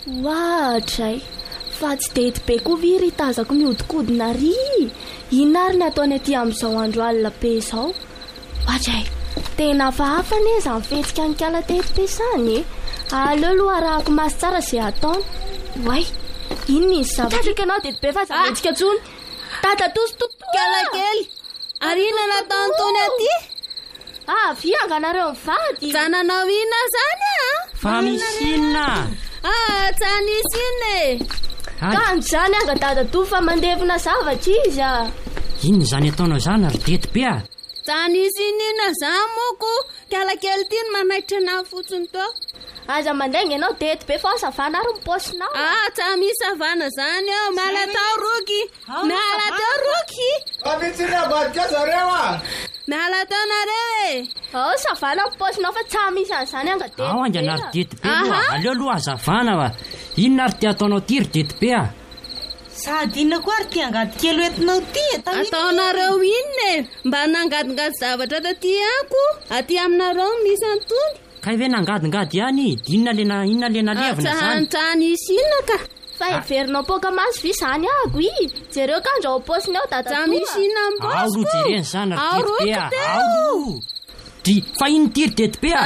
Ohatray fa tsy dety be koa viry tazako miodikodina ry. Inary ny ataony aty amin'izao andro alina be izao. Ohatray tena hafahafa ne za mifetsika ny kala tety pesany. Aleo aloha arahako masy tsara izay ataony. Way, inona izy zavatra anao dety be fa zavetsika tsony. Tata tosototo kala kely. Ary inona nataony tony aty? Vianganareo mivady. Jananao ina zany Fa misy inona? Tsanisy iny. Kanjany anga dada to fa mandevina zavatra izy Inona zany ataonao zany ary dety be Tsanisy iny za moko. Kala kely ty ny manaitra na fotsiny to. Aza mandenga ianao dety be fa savana ary miposinao. Tsa misy savana zany ao. Miala tao roky. Miala tao roky. Mitsina badika zareo Miala tao nareo savana miposinao fa tsa misy an'izany anga dety. Ao angana ary dety be aleo aloha azavana inona ary ty ataonao ty ry dety be Sady inona koa ary ty angady kely entinao ty ataonareo inona mba nangadingady zavatra taty ako aty aminareo misy antony. Kay ve nangadingady ihany inona le nalevina zany. Tsanisy inona ka. Fa everinao poka masy vi zany ago jereo kandra ao posiny ao dada. Misy inona ao aloha jereny zany ary dety be Di fa ino ty ry dety be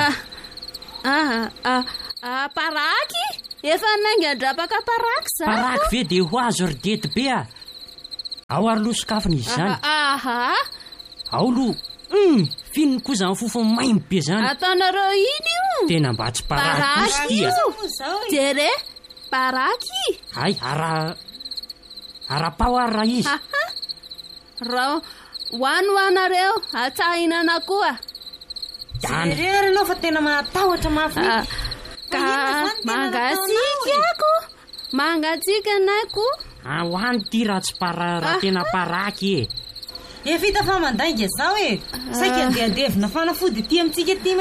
paraky. Efa nangadrapaka paraky za. Paraky ve de ho azo ry dety be ao ary lo sokafiny izy zany. Ao lo finony koa zany fofo maimbo be zany. Ataonareo iny io. Tena mba tsy paraky jere paraky. Ay ara-pao ary raha izy. Hoano anareo atsahinana koa. Jereo anao fa tena matahotra mafy. Ka mangatsika anako. Hoany ty raha tsy raha tena paraky Vita fa mandainga zao saika andehandevina fanafody ty amintsika ty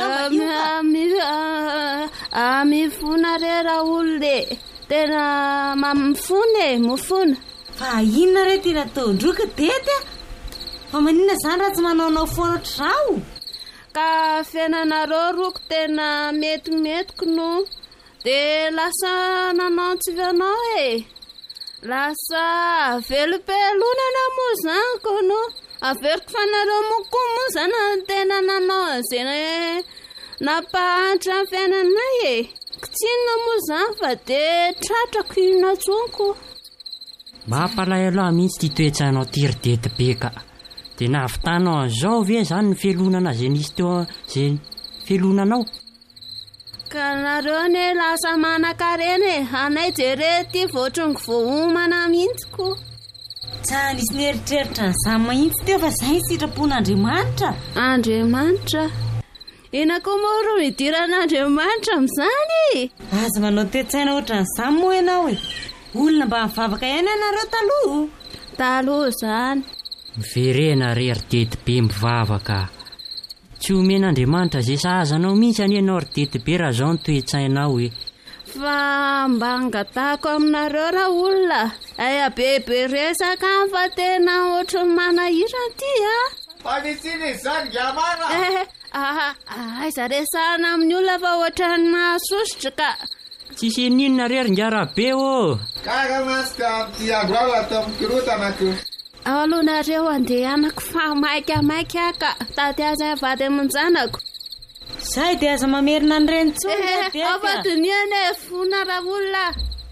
mifona rera olole. Tena mifona. Fa inona re tena taondroka dety fa manina zany raha tsy manaonao foana trao. Ka fiainanareo roko tena metimetiko no de lasa nanantsivanao lasa velopelonana mo zany ko no averiko fanareo moko mo zany tena nanao zay nampahantra ny fiainanay kitsinona mo zany fa de tratrako inatsonko. Mampalay aloha mihitsy ty toetsanao ty ry dety be ka de nahavitanao an'izao ve zany ny felonana zay nisy teo zay felonanao. Ka nareo ne lasa manakareny anay jere ty voatrongo vohomana mihitsiko. Tsa nisy nieritreritra ny zany mahitsy teo fa zay sitrapon'Andriamanitra. Ina koa moro midiran'Andriamanitra amin'izany. Aza manao tetsaina ohatra ny zany moa ianao olona mba mivavaka ihany anareo taloha zany. Miverena ry dety be mivavaka. Tsy omen'Andriamanitra zay sahazanao mihitsy any ianao ry dety be raha zao ny toetsainao fa mba angatako aminareo raha olona. Bebe resaka fa tena ohatry manahira ty Fa misy zany gamana. Aiza resana amin'ny olona fa ohatry ny mahasositra ka. Tsisy ninona rery ngarabe Kaga masika ty agrala tamikorotanako. Alonareo andehanako fa maika ka taty aza vady amanjanako. Zay de aza mamerina ny renitsony afa duniane fona raha olona.